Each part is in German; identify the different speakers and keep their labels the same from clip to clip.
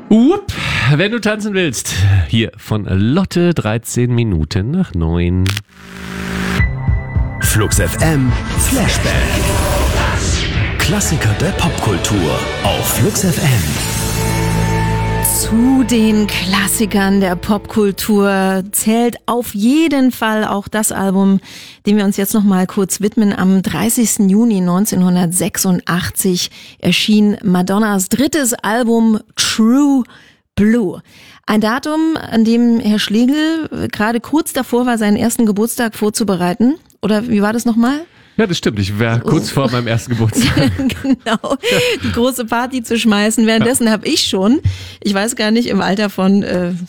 Speaker 1: Wenn du tanzen willst, hier von Lotte, 13 Minuten nach 9.
Speaker 2: Flux FM Flashback. Klassiker der Popkultur auf Flux FM.
Speaker 3: Zu den Klassikern der Popkultur zählt auf jeden Fall auch das Album, dem wir uns jetzt noch mal kurz widmen. Am 30. Juni 1986 erschien Madonnas drittes Album True Blue. Ein Datum, an dem Herr Schlegel gerade kurz davor war, seinen ersten Geburtstag vorzubereiten. Oder wie war das nochmal?
Speaker 1: Ja, das stimmt. Ich war kurz vor meinem ersten Geburtstag.
Speaker 3: Genau, die große Party zu schmeißen. Währenddessen habe ich schon, ich weiß gar nicht, im Alter von,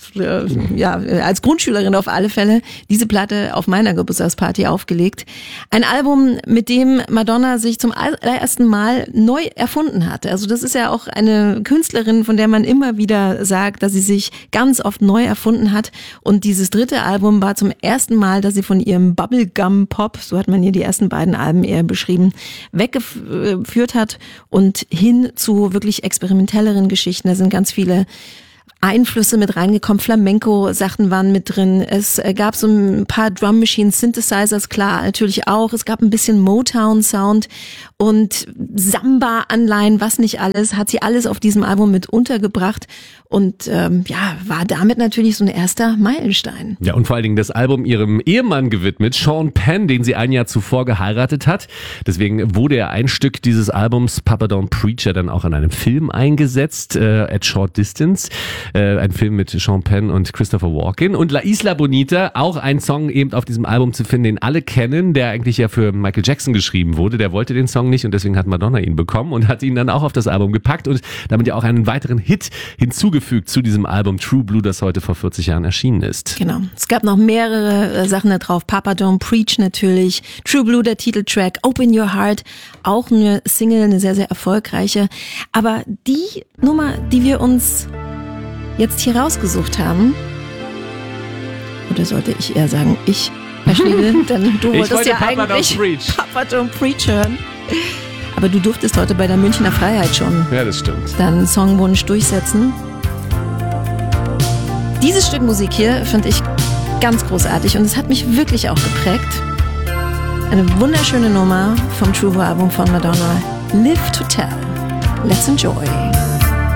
Speaker 3: als Grundschülerin auf alle Fälle, diese Platte auf meiner Geburtstagsparty aufgelegt. Ein Album, mit dem Madonna sich zum allerersten Mal neu erfunden hat. Also das ist ja auch eine Künstlerin, von der man immer wieder sagt, dass sie sich ganz oft neu erfunden hat. Und dieses dritte Album war zum ersten Mal, dass sie von ihrem Bubblegum-Pop, so hat man hier die ersten beiden Alben eher beschrieben, weggeführt hat und hin zu wirklich experimentelleren Geschichten. Da sind ganz viele Einflüsse mit reingekommen, Flamenco-Sachen waren mit drin, es gab so ein paar Drum Machines, Synthesizers, klar, natürlich auch, es gab ein bisschen Motown-Sound und Samba-Anleihen, was nicht alles, hat sie alles auf diesem Album mit untergebracht und war damit natürlich so ein erster Meilenstein.
Speaker 1: Ja, und vor allen Dingen das Album ihrem Ehemann gewidmet, Sean Penn, den sie ein Jahr zuvor geheiratet hat. Deswegen wurde ja ein Stück dieses Albums, Papa Don't Preach, dann auch in einem Film eingesetzt, At Short Distance. Ein Film mit Sean Penn und Christopher Walken. Und La Isla Bonita, auch ein Song eben auf diesem Album zu finden, den alle kennen, der eigentlich ja für Michael Jackson geschrieben wurde. Der wollte den Song nicht und deswegen hat Madonna ihn bekommen und hat ihn dann auch auf das Album gepackt und damit ja auch einen weiteren Hit hinzugefügt zu diesem Album True Blue, das heute vor 40 Jahren erschienen ist.
Speaker 3: Genau. Es gab noch mehrere Sachen da drauf. Papa Don't Preach natürlich. True Blue, der Titeltrack. Open Your Heart, auch eine Single, eine sehr, sehr erfolgreiche. Aber die Nummer, die wir uns jetzt hier rausgesucht haben, oder sollte ich eher sagen, Herr Schlegel, denn du wolltest ja eigentlich Papa Don't Preach hören. Aber du durftest heute bei der Münchner Freiheit schon deinen Songwunsch durchsetzen. Dieses Stück Musik hier finde ich ganz großartig und es hat mich wirklich auch geprägt. Eine wunderschöne Nummer vom True Blue Album von Madonna, Live to Tell. Let's enjoy.